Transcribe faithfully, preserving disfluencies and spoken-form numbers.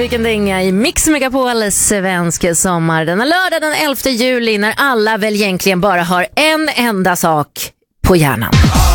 Vilken dänga i Mix Megapol svensk sommar. Denna lördag den elfte juli när alla väl egentligen bara har en enda sak på hjärnan.